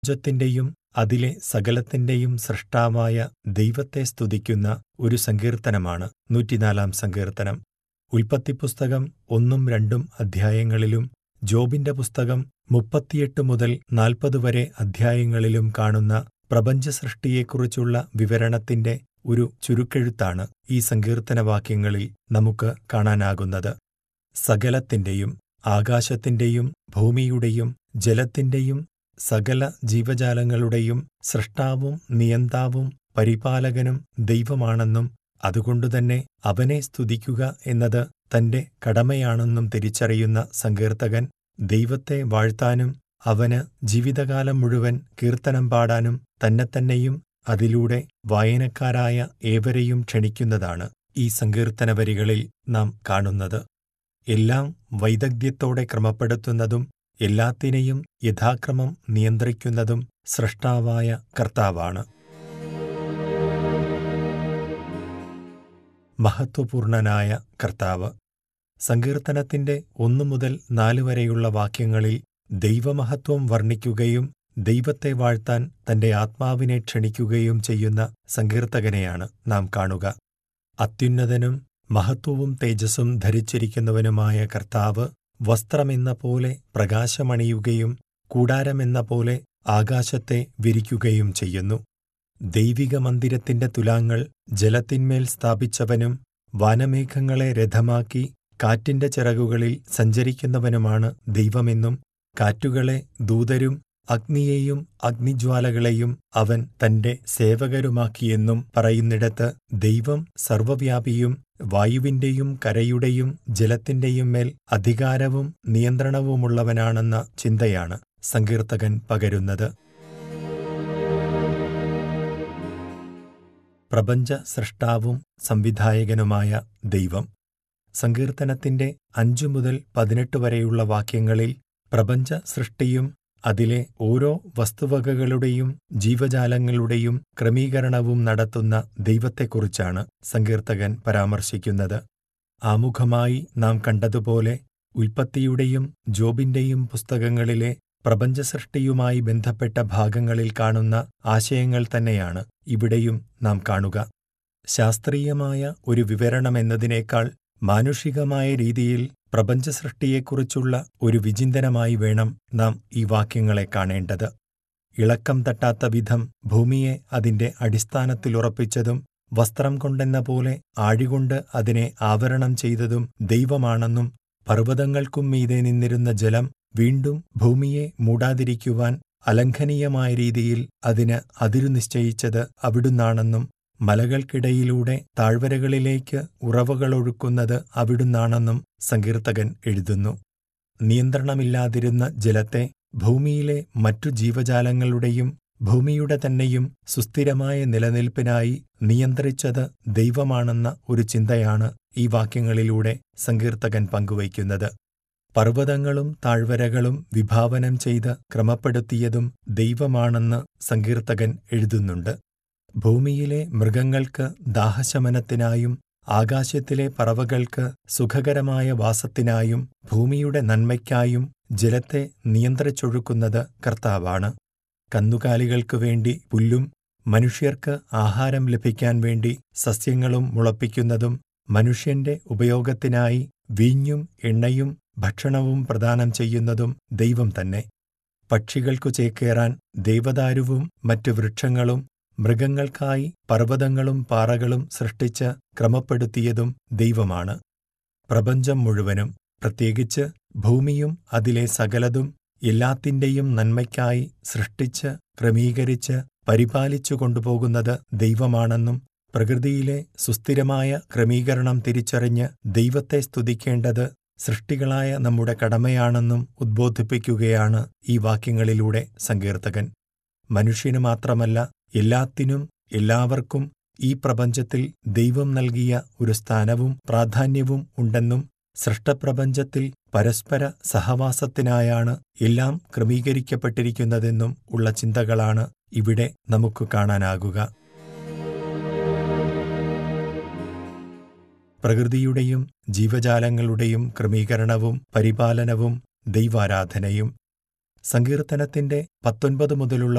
പ്രപഞ്ചത്തിന്റെയും അതിലെ സകലത്തിന്റെയും സൃഷ്ടാവായ ദൈവത്തെ സ്തുതിക്കുന്ന ഒരു സങ്കീർത്തനമാണ് 104 സങ്കീർത്തനം. ഉൽപ്പത്തിപ്പുസ്തകം 1-2 അധ്യായങ്ങളിലും ജോബിന്റെ പുസ്തകം 38 മുതൽ 40 വരെ അധ്യായങ്ങളിലും കാണുന്ന പ്രപഞ്ചസൃഷ്ടിയെക്കുറിച്ചുള്ള വിവരണത്തിന്റെ ഒരു ചുരുക്കെഴുത്താണ് ഈ സങ്കീർത്തനവാക്യങ്ങളിൽ നമുക്ക് കാണാനാകുന്നത്. സകലത്തിന്റെയും, ആകാശത്തിന്റെയും ഭൂമിയുടെയും ജലത്തിന്റെയും സകല ജീവജാലങ്ങളുടെയും സൃഷ്ടാവും നിയന്താവും പരിപാലകനും ദൈവമാണെന്നും അതുകൊണ്ടുതന്നെ അവനെ സ്തുതിക്കുക എന്നത് തന്റെ കടമയാണെന്നും തിരിച്ചറിയുന്ന സങ്കീർത്തകൻ ദൈവത്തെ വാഴ്ത്താനും അവന് ജീവിതകാലം മുഴുവൻ കീർത്തനം പാടാനും തന്നെത്തന്നെയും അതിലൂടെ വായനക്കാരായ ഏവരെയും ക്ഷണിക്കുന്നതാണ് ഈ സങ്കീർത്തനവരികളിൽ നാം കാണുന്നത്. എല്ലാം വൈദഗ്ധ്യത്തോടെ ക്രമപ്പെടുത്തുന്നതും എല്ലാത്തിനെയും യഥാക്രമം നിയന്ത്രിക്കുന്നതും സ്രഷ്ടാവായ കർത്താവാണ്. മഹത്വപൂർണനായ കർത്താവ്. സങ്കീർത്തനത്തിന്റെ 1 മുതൽ 4 വരെയുള്ള വാക്യങ്ങളിൽ ദൈവമഹത്വം വർണ്ണിക്കുകയും ദൈവത്തെ വാഴ്ത്താൻ തന്റെ ആത്മാവിനെ ക്ഷണിക്കുകയും ചെയ്യുന്ന സങ്കീർത്തകനെയാണ് നാം കാണുക. അത്യുന്നതനും മഹത്വവും തേജസ്സും ധരിച്ചിരിക്കുന്നവനുമായ കർത്താവ് വസ്ത്രമെന്ന പോലെ പ്രകാശമണിയുകയും കൂടാരമെന്ന പോലെ ആകാശത്തെ വിരിക്കുകയും ചെയ്യുന്നു. ദൈവിക മന്ദിരത്തിന്റെ തുലാങ്ങൾ ജലത്തിന്മേൽ സ്ഥാപിച്ചവനും വാനമേഘങ്ങളെ രഥമാക്കി കാറ്റിന്റെ ചിറകുകളിൽ സഞ്ചരിക്കുന്നവനുമാണ് ദൈവമെന്നും കാറ്റുകളെ ദൂതരും അഗ്നിയെയും അഗ്നിജ്വാലകളെയും അവൻ തന്റെ സേവകരുമാക്കിയെന്നും പറയുന്നിടത്ത് ദൈവം സർവ്വവ്യാപിയും വായുവിന്റെയും കരയുടെയും ജലത്തിന്റെയും മേൽ അധികാരവും നിയന്ത്രണവുമുള്ളവനാണെന്ന ചിന്തയാണ് സങ്കീർത്തകൻ പകരുന്നത്. പ്രപഞ്ച സൃഷ്ടാവും സംവിധായകനുമായ ദൈവം. സങ്കീർത്തനത്തിന്റെ 5 മുതൽ 18 വരെയുള്ള വാക്യങ്ങളിൽ പ്രപഞ്ച സൃഷ്ടിയും അതിലെ ഓരോ വസ്തുവകകളുടെയും ജീവജാലങ്ങളുടെയും ക്രമീകരണവും നടത്തുന്ന ദൈവത്തെക്കുറിച്ചാണ് സങ്കീർത്തകൻ പരാമർശിക്കുന്നത്. ആമുഖമായി നാം കണ്ടതുപോലെ ഉൽപ്പത്തിയുടെയും ജോബിന്റെയും പുസ്തകങ്ങളിലെ പ്രപഞ്ചസൃഷ്ടിയുമായി ബന്ധപ്പെട്ട ഭാഗങ്ങളിൽ കാണുന്ന ആശയങ്ങൾ തന്നെയാണ് ഇവിടെയും നാം കാണുക. ശാസ്ത്രീയമായ ഒരു വിവരണമെന്നതിനേക്കാൾ മാനുഷികമായ രീതിയിൽ പ്രപഞ്ചസൃഷ്ടിയെക്കുറിച്ചുള്ള ഒരു വിചിന്തനമായി വേണം നാം ഈ വാക്യങ്ങളെ കാണേണ്ടത്. ഇളക്കം തട്ടാത്ത വിധം ഭൂമിയെ അതിന്റെ അടിസ്ഥാനത്തിലുറപ്പിച്ചതും വസ്ത്രം കൊണ്ടെന്ന പോലെ ആഴികൊണ്ട് അതിനെ ആവരണം ചെയ്തതും ദൈവമാണെന്നും പർവ്വതങ്ങൾക്കും മീതെ നിന്നിരുന്ന ജലം വീണ്ടും ഭൂമിയെ മൂടാതിരിക്കുവാൻ അലംഘനീയമായ രീതിയിൽ അതിന് അതിരു നിശ്ചയിച്ചത് അവിടുന്നാണെന്നും മലകൾക്കിടയിലൂടെ താഴ്വരകളിലേക്ക് ഉറവകളൊഴുക്കുന്നത് അവിടുന്നാണെന്നും സങ്കീർത്തകൻ എഴുതുന്നു. നിയന്ത്രണമില്ലാതിരുന്ന ജലത്തെ ഭൂമിയിലെ മറ്റു ജീവജാലങ്ങളുടെയും ഭൂമിയുടെ തന്നെയും സുസ്ഥിരമായ നിലനിൽപ്പിനായി നിയന്ത്രിച്ചത് ദൈവമാണെന്ന ഒരു ചിന്തയാണ് ഈ വാക്യങ്ങളിലൂടെ സങ്കീർത്തകൻ പങ്കുവയ്ക്കുന്നത്. പർവ്വതങ്ങളും താഴ്വരകളും വിഭാവനം ചെയ്ത് ക്രമപ്പെടുത്തിയതും ദൈവമാണെന്ന് സങ്കീർത്തകൻ എഴുതുന്നുണ്ട്. ഭൂമിയിലെ മൃഗങ്ങൾക്ക് ദാഹശമനത്തിനായും ആകാശത്തിലെ പറവകൾക്ക് സുഖകരമായ വാസത്തിനായും ഭൂമിയുടെ നന്മയ്ക്കായും ജലത്തെ നിയന്ത്രിച്ചൊഴുക്കുന്നത് കർത്താവാണ്. കന്നുകാലികൾക്കു വേണ്ടി പുല്ലും മനുഷ്യർക്ക് ആഹാരം ലഭിക്കാൻ വേണ്ടി സസ്യങ്ങളും മുളപ്പിക്കുന്നതും മനുഷ്യന്റെ ഉപയോഗത്തിനായി വീഞ്ഞും എണ്ണയും ഭക്ഷണവും പ്രദാനം ചെയ്യുന്നതും ദൈവം തന്നെ. പക്ഷികൾക്കു ചേക്കേറാൻ ദേവദാരുവും മറ്റു വൃക്ഷങ്ങളും മൃഗങ്ങൾക്കായി പർവ്വതങ്ങളും പാറകളും സൃഷ്ടിച്ച് ക്രമപ്പെടുത്തിയതും ദൈവമാണ്. പ്രപഞ്ചം മുഴുവനും, പ്രത്യേകിച്ച് ഭൂമിയും അതിലെ സകലതും എല്ലാത്തിന്റെയും നന്മയ്ക്കായി സൃഷ്ടിച്ച് ക്രമീകരിച്ച് പരിപാലിച്ചു കൊണ്ടുപോകുന്നത് ദൈവമാണെന്നും പ്രകൃതിയിലെ സുസ്ഥിരമായ ക്രമീകരണം തിരിച്ചറിഞ്ഞ് ദൈവത്തെ സ്തുതിക്കേണ്ടത് സൃഷ്ടികളായ നമ്മുടെ കടമയാണെന്നും ഉദ്ബോധിപ്പിക്കുകയാണ് ഈ വാക്യങ്ങളിലൂടെ സങ്കീർത്തകൻ. മനുഷ്യനു മാത്രമല്ല, എല്ലാത്തിനും എല്ലാവർക്കും ഈ പ്രപഞ്ചത്തിൽ ദൈവം നൽകിയ ഒരു സ്ഥാനവും പ്രാധാന്യവും ഉണ്ടെന്നും സൃഷ്ടപ്രപഞ്ചത്തിൽ പരസ്പര സഹവാസത്തിനായാണ് എല്ലാം ക്രമീകരിക്കപ്പെട്ടിരിക്കുന്നതെന്നും ഉള്ള ചിന്തകളാണ് ഇവിടെ നമുക്ക് കാണാനാകുക. പ്രകൃതിയുടെയും ജീവജാലങ്ങളുടെയും ക്രമീകരണവും പരിപാലനവും ദൈവാരാധനയും സങ്കീർത്തനത്തിന്റെ 19 മുതലുള്ള